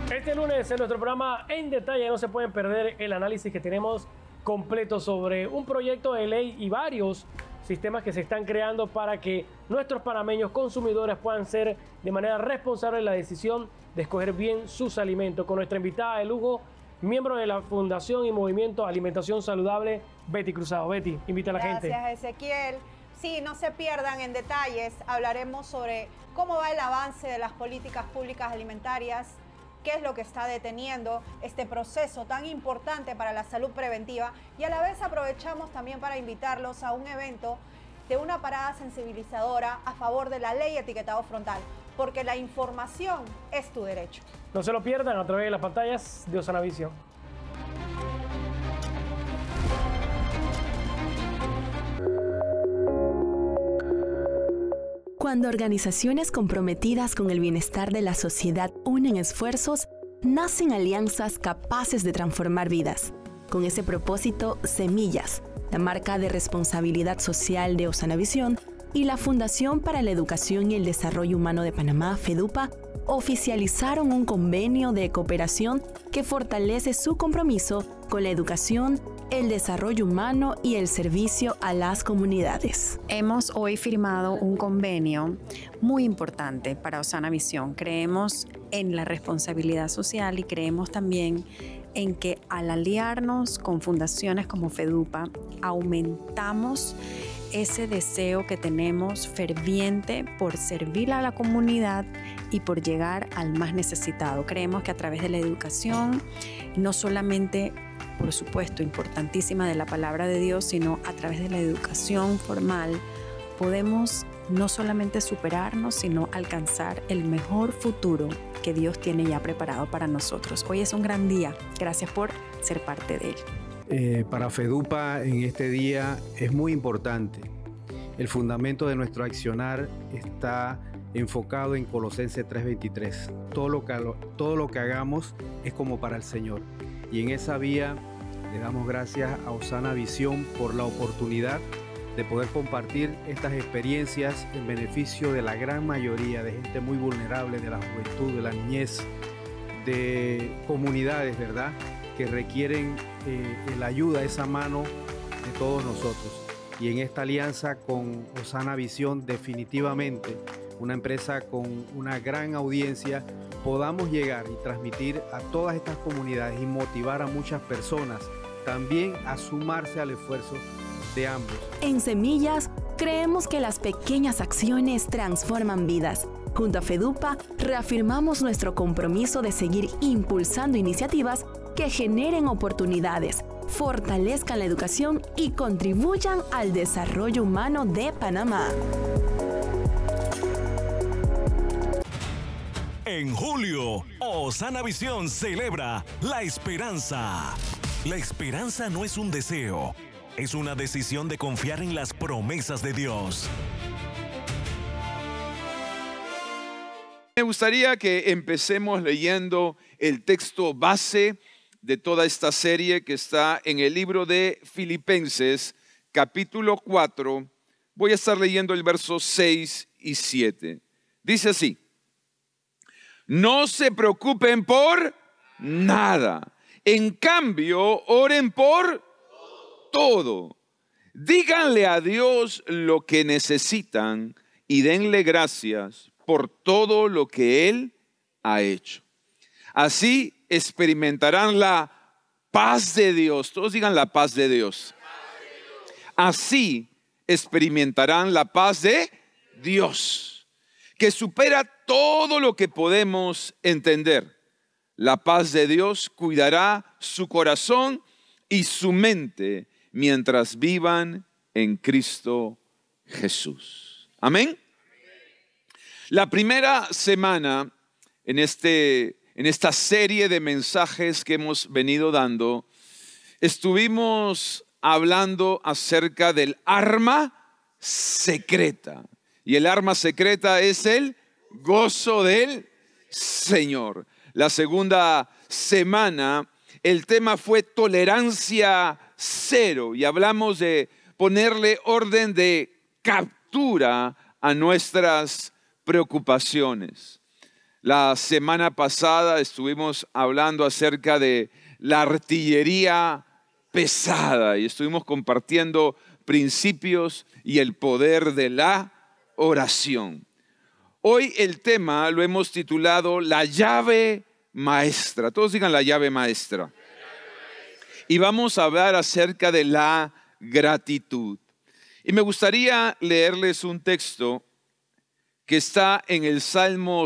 Este lunes en nuestro programa En Detalle no se pueden perder el análisis que tenemos completo sobre un proyecto de ley y varios sistemas que se están creando para que nuestros panameños consumidores puedan ser de manera responsable en la decisión de escoger bien sus alimentos. Con nuestra invitada de lujo, miembro de la Fundación y Movimiento Alimentación Saludable, Betty Cruzado. Betty, invita a la gente. Gracias, Ezequiel. Sí, no se pierdan En Detalles. Hablaremos sobre cómo va el avance de las políticas públicas alimentarias, qué es lo que está deteniendo este proceso tan importante para la salud preventiva, y a la vez aprovechamos también para invitarlos a un evento de una parada sensibilizadora a favor de la ley de etiquetado frontal, porque la información es tu derecho. No se lo pierdan a través de las pantallas de Osana Visión. Cuando organizaciones comprometidas con el bienestar de la sociedad unen esfuerzos, nacen alianzas capaces de transformar vidas. Con ese propósito, Semillas, la marca de responsabilidad social de Osana Visión, y la Fundación para la Educación y el Desarrollo Humano de Panamá, FEDUPA, oficializaron un convenio de cooperación que fortalece su compromiso con la educación, el desarrollo humano y el servicio a las comunidades. Hemos hoy firmado un convenio muy importante para Osana Visión. Creemos en la responsabilidad social y creemos también en que al aliarnos con fundaciones como FEDUPA, aumentamos ese deseo que tenemos ferviente por servir a la comunidad y por llegar al más necesitado. Creemos que a través de la educación, no solamente, por supuesto, importantísima de la palabra de Dios, sino a través de la educación formal, podemos no solamente superarnos, sino alcanzar el mejor futuro que Dios tiene ya preparado para nosotros. Hoy es un gran día. Gracias por ser parte de él. Para FEDUPA en este día es muy importante. El fundamento de nuestro accionar está enfocado en Colosenses 3:23. Todo lo que hagamos es como para el Señor. Y en esa vía le damos gracias a Osana Visión por la oportunidad de poder compartir estas experiencias en beneficio de la gran mayoría de gente muy vulnerable, de la juventud, de la niñez, de comunidades, ¿verdad?, que requieren la ayuda, esa mano de todos nosotros. Y en esta alianza con Osana Visión, definitivamente una empresa con una gran audiencia, podamos llegar y transmitir a todas estas comunidades y motivar a muchas personas también a sumarse al esfuerzo de ambos. En Semillas, creemos que las pequeñas acciones transforman vidas. Junto a FEDUPA, reafirmamos nuestro compromiso de seguir impulsando iniciativas que generen oportunidades, fortalezcan la educación y contribuyan al desarrollo humano de Panamá. En julio, Osana Visión celebra la esperanza. La esperanza no es un deseo, es una decisión de confiar en las promesas de Dios. Me gustaría que empecemos leyendo el texto base de toda esta serie que está en el libro de Filipenses, capítulo 4. Voy a estar leyendo el verso 6 y 7. Dice así: no se preocupen por nada. En cambio, oren por todo. Díganle a Dios lo que necesitan y denle gracias por todo lo que Él ha hecho. Así experimentarán la paz de Dios. Todos digan la paz de Dios. Así experimentarán la paz de Dios, que supera todo lo que podemos entender. La paz de Dios cuidará su corazón y su mente mientras vivan en Cristo Jesús. Amén. La primera semana en esta serie de mensajes que hemos venido dando, estuvimos hablando acerca del arma secreta. Y el arma secreta es el gozo del Señor. La segunda semana, el tema fue tolerancia cero. Y hablamos de ponerle orden de captura a nuestras preocupaciones. La semana pasada estuvimos hablando acerca de la artillería pesada y estuvimos compartiendo principios y el poder de la oración. Hoy el tema lo hemos titulado La llave maestra. Todos digan la llave maestra. Y vamos a hablar acerca de la gratitud. Y me gustaría leerles un texto que está en el Salmo